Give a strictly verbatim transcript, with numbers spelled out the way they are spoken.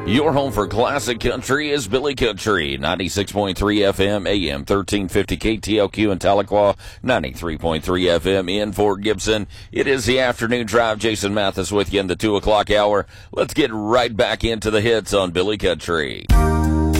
Your home for classic country is Billy Country, ninety-six point three F M, A M thirteen fifty K T L Q in Tahlequah, ninety-three point three F M in Fort Gibson. It is the afternoon drive. Jason Mathis with you in the two o'clock hour. Let's get right back into the hits on Billy Country.